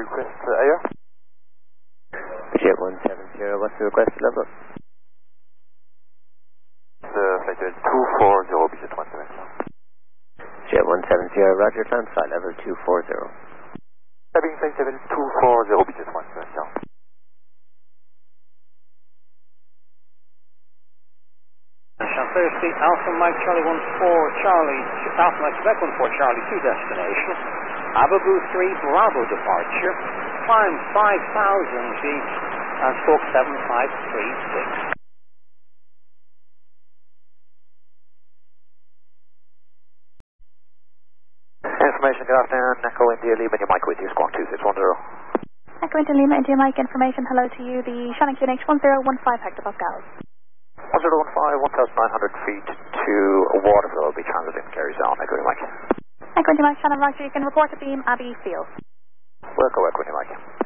request AO. Jet 170, what's the request level? Flight level 240, Jet 170. Jet 170, roger, climb flight level 240. Cabin flight level 240, Jet 170. Thursday, Alpha Mike Charlie 14 Charlie, Alpha Mike Quebec 14 Charlie to destination. Ababu 3 Bravo departure. Climb 5,000 feet and stroke 7536. Information, good afternoon. Echo India Lima, your mic with you, Squawk 2610. Echo India Lima, India Mike information. Hello to you. The Shannon QNH 1015 hectopascals. 1015, 1,900 feet to Waterville will be transiting Kerry Zone. Echo India Mike. Echo India Mike, Shannon Roger. You can report a beam, Abbey Field. Echo India Mike.